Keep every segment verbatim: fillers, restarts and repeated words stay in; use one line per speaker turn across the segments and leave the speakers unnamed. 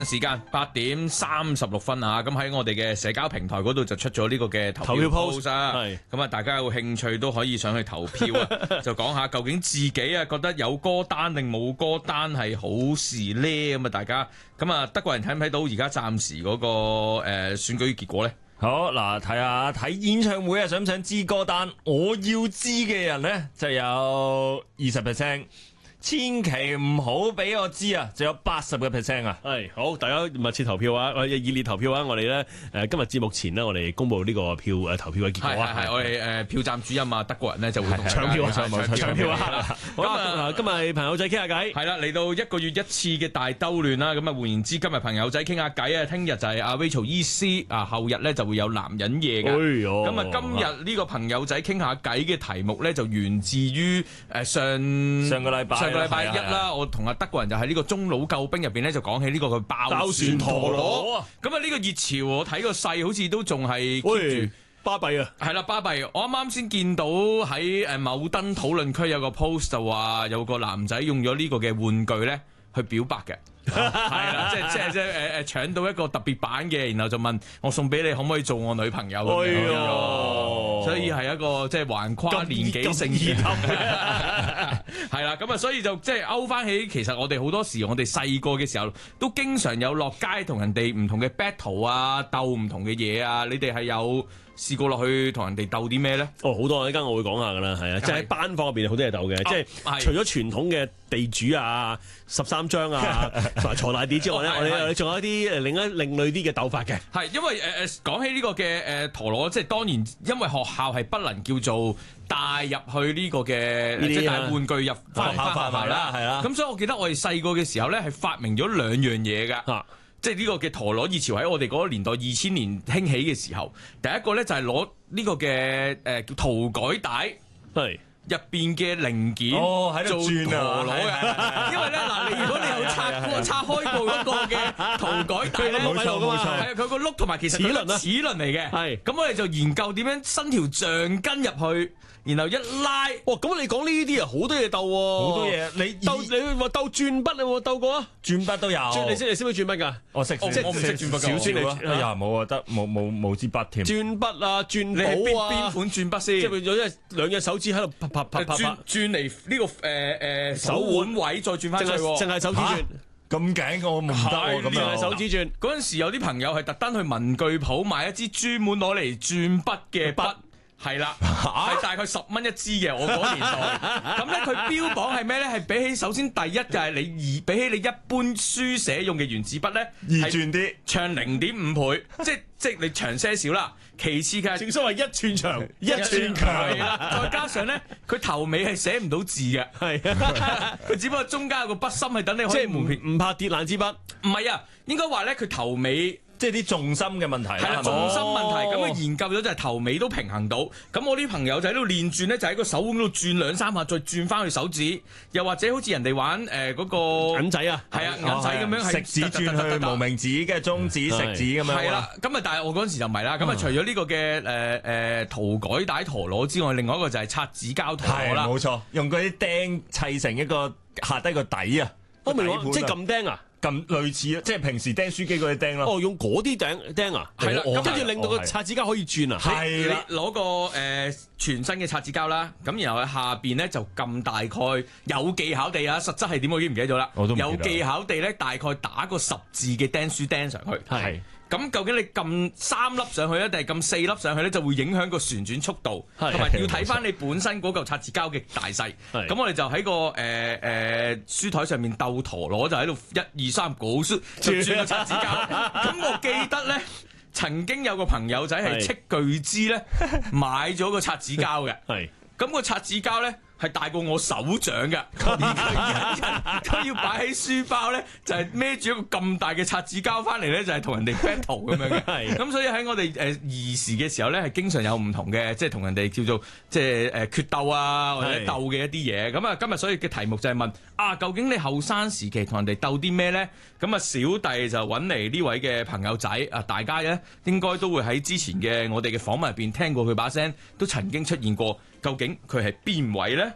時間八點三十六分啊，咁喺我哋嘅社交平台嗰度就出咗呢個嘅投票 post 啊，咁啊大家有興趣都可以上去投票啊，就講下究竟自己啊覺得有歌單定冇歌單係好事呢？咁啊大家咁啊德國人睇唔睇到而家暫時嗰個誒選舉結果呢？
好嗱，睇下睇演唱會啊，想唔想知歌單？我要知嘅人呢，就有二十 percent。千祈唔好俾我知啊！就有八十個 percent 啊！
係好，大家密切投票啊！我熱烈投票啊！我哋咧誒今日節目前呢，我哋公布呢個票誒投票嘅結果啊！
係係我哋誒票站主任啊，德國人咧就會同
搶票啊！搶票啊！好
啊！
今日朋友仔傾下偈，
係啦，嚟到一個月一次嘅大兜亂啦！咁啊，換言之，今日朋友仔傾下偈啊，聽日就係阿 Rachel 醫師啊，後日咧就會有男人夜嘅。咁啊，今日呢個朋友仔傾下偈嘅題目咧，就源自於誒上
上個禮拜。
上個禮拜一啦，我同阿德國人就喺呢個中老救兵入邊咧，就講起呢個佢爆旋陀螺啊！咁啊，呢個熱潮我睇個勢好似都仲係 keep 住
巴閉啊！
係啦，巴閉！我啱啱先見到喺誒某燈討論區有個 post 就話有個男仔用咗呢個嘅玩具咧去表白嘅。係啦，即係即係即係誒誒搶到一個特別版嘅，然後就問我送俾你，可唔可以做我女朋友咁樣？所以係一個即係橫跨年紀性議題，係啦，咁啊，所以就即係勾翻起，其實我哋好多時，我哋細個嘅時候都經常有落街同人哋唔同嘅 battle 啊，鬥唔同嘅嘢啊，你哋係有試過落去同人哋鬥啲咩咧？
哦，好多，呢間我會講下噶啦，係啊，即係喺班房入邊好多嘢鬥嘅，即係除咗傳統嘅地主啊、十三張啊、鋤大 D 之外咧，我哋仲有一啲誒另一另類啲嘅鬥法嘅。係
因為誒誒講起呢個嘅誒陀螺，即係當然因為學校係不能叫做帶入去呢個嘅即係帶玩具入翻學校範圍啦，係啦。咁所以我記得我哋細個嘅時候咧，係發明咗兩樣嘢㗎。即係呢個嘅陀螺熱潮喺我哋嗰個年代二千年興起嘅時候，第一個咧就係攞呢個嘅誒叫塗改帶，係入邊嘅零件
哦喺度轉
陀螺嘅。因為咧嗱，你如果你有拆過拆開過嗰個嘅塗改帶咧，
冇錯冇錯，
係啊，佢個碌同埋其實齒輪啊齒輪嚟嘅，係咁我哋就研究點樣伸條橡筋入去。然後一拉，
哇！咁你講呢啲啊，好多嘢鬥喎，
好多嘢。你
鬥你話鬥轉筆，你有冇鬥過啊？
轉筆都有。
你識你識唔識轉筆㗎？
我識，
我唔識轉筆㗎。
小孫嚟，
哎呀冇啊，得冇冇冇支筆添。
轉筆啊，轉
寶啊，邊
邊
款轉筆先？
即係變咗，即係兩隻手指喺度啪啪啪啪
轉轉嚟呢個誒誒手腕位，再轉翻出去。
淨係手指轉。
咁勁我唔得喎，咁
樣手指轉。
嗰陣時有啲朋友係特登去文具鋪買一支專門攞嚟轉筆嘅筆。係啦，係大概十蚊一支嘅，我嗰年代。咁咧佢標榜係咩咧？係比起首先第一就係你易，比起你一般書寫用嘅原子筆咧，
易轉啲，
長零點五倍，即即你長些少啦。其次嘅
正所謂一寸長
一寸強啦，再加上咧佢頭尾係寫唔到字嘅，係佢只不過中間有個筆芯係等你可以唔
唔怕跌爛支筆。
唔係啊，應該話咧佢頭尾。
即係啲重心嘅問題，
係啦，重心問題。咁佢、哦、研究咗就係頭尾都平衡到。咁我啲朋友就喺度練轉咧，就喺個手腕度轉兩三下，再轉翻去手指。又或者好似人哋玩誒嗰、呃那個
銀仔啊，
係啊，銀仔咁樣係
食指轉去無名指嘅中指食指咁樣。係啦，
咁啊，但係我嗰陣時就唔係啦。咁啊，除咗呢個嘅誒誒塗改帶陀螺之外，另外一個就係擦紙膠陀螺啦。
冇錯，用嗰啲釘砌成一個下低個底啊。
我明喎，即係撳釘啊。
咁類似啊，即係平時釘書機嗰啲釘咯。
哦，用嗰啲釘釘啊，係啦，跟住令到個擦紙膠可以轉啊。
係啦，攞個誒全新嘅擦紙膠啦，咁然後喺下邊咧就撳大概有技巧地啊，實質係點我已經唔記得咗啦。
我都唔記得。
有技巧地咧，大概打個十字嘅釘書釘上去。係。咁究竟你撳三粒上去咧，定係撳四粒上去咧，就會影響個旋轉速度，同埋要睇翻你本身嗰嚿擦紙膠嘅大細。咁我哋就喺個誒誒、呃呃、書台上面鬥陀螺，就喺度一二三九就轉個擦紙膠。咁我記得咧，曾經有個朋友仔係斥巨資咧買咗個擦紙膠嘅。係。咁個擦紙膠咧係大過我手掌嘅，而佢佢要擺喺書包咧，就係孭住一個咁大嘅擦紙膠翻嚟咧，就係同人哋 battle 咁樣嘅。係，咁所以喺我哋誒兒時嘅時候咧，係經常有唔同嘅，即係同人哋叫做即係誒決鬥啊，或者鬥嘅一啲嘢。咁啊，今日所以嘅題目就係問啊，究竟你後生時期同人哋鬥啲咩咧？咁啊，小弟就揾嚟呢位嘅朋友仔啊，大家咧應該都會喺之前嘅我哋嘅訪問入邊聽過佢把聲，都曾經出現過。究竟佢係邊位咧？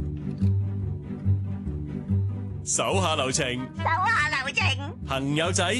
手下留情，
手下留情，
朋友仔。